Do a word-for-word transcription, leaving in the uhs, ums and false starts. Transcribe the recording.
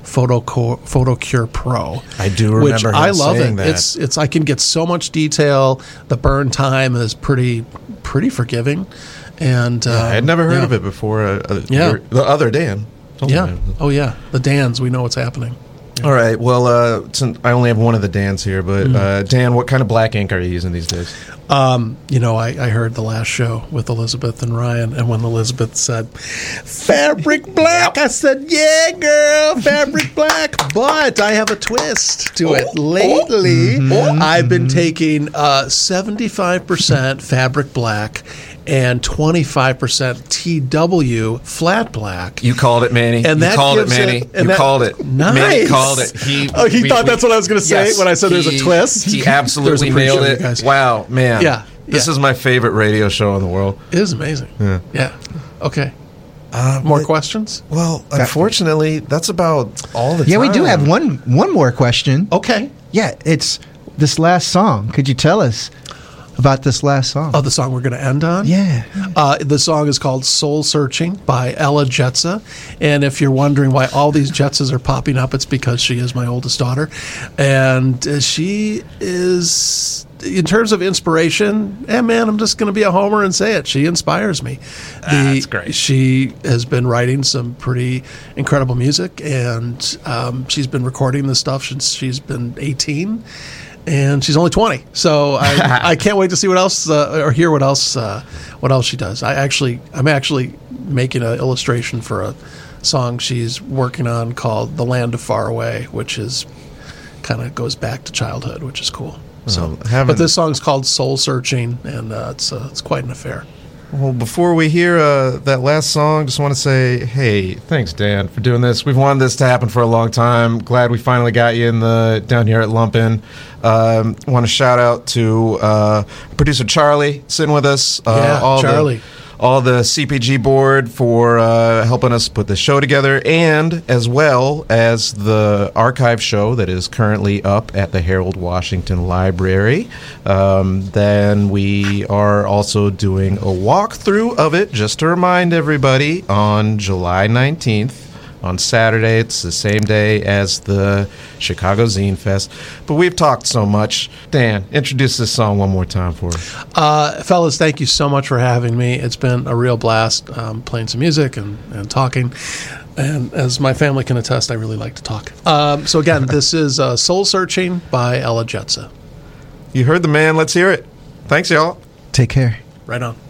Photocure, Photocure Pro. I do remember which him I love saying it. that. It's it's I can get so much detail. The burn time is pretty pretty forgiving, and Yeah, um, I had never heard yeah. of it before. Uh, uh, Yeah. your- the other Dan. told me Yeah. that. Oh yeah. The Dans. We know what's happening. All right. Well, uh, since I only have one of the Dans here, but uh, Dan, what kind of black ink are you using these days? Um, you know, I, I heard the last show with Elizabeth and Ryan, and when Elizabeth said fabric black, I said, "Yeah, girl, fabric black." But I have a twist to it. Lately, I've been taking uh, seventy-five percent fabric black and twenty-five percent T W flat black. You called it, Manny. And you that called it, gives Manny. it- and you that- called it. Nice. Manny called it. He, Oh, he we- thought we- that's what I was going to say yes, when I said there's a he- twist? He There's absolutely a pre-show, nailed you it. guys. Wow, man. Yeah, This yeah. is my favorite radio show in the world. It is amazing. Yeah. Yeah. Okay. Uh, More but- questions? Well, unfortunately, that's about all the Yeah, time. we do have one one more question. Okay. Yeah, it's this last song. Could you tell us about this last song? Oh, the song we're going to end on? Yeah. Uh, the song is called Soul Searching by Ella Jetsa. And if you're wondering why all these Jetsas are popping up, it's because she is my oldest daughter. And uh, she is, in terms of inspiration, eh, man, I'm just going to be a homer and say it. She inspires me. The, That's great. She has been writing some pretty incredible music, and um, she's been recording this stuff since she's been eighteen. And she's only twenty, so I, I can't wait to see what else uh, or hear what else uh, what else she does. I actually I'm actually making an illustration for a song she's working on called "The Land of Far Away," which is kind of goes back to childhood, which is cool. So, Well, having- but this song's called "Soul Searching," and uh, it's uh, it's quite an affair. Well, before we hear uh, that last song, just want to say, hey, thanks, Dan, for doing this. We've wanted this to happen for a long time. Glad we finally got you in the down here at Lumpin. Um, want to shout out to uh, producer Charlie sitting with us. Uh, Yeah, all Charlie. The, all the C P G board for uh, helping us put the show together, and as well as the archive show that is currently up at the Harold Washington Library. Um, then we are also doing a walkthrough of it, just to remind everybody, on July nineteenth. On Saturday, it's the same day as the Chicago Zine Fest. But we've talked so much. Dan, introduce this song one more time for us. Uh, fellas, thank you so much for having me. It's been a real blast um, playing some music and, and talking. And as my family can attest, I really like to talk. Um, so again, this is uh, Soul Searching by Ella Jetsa. You heard the man. Let's hear it. Thanks, y'all. Take care. Right on.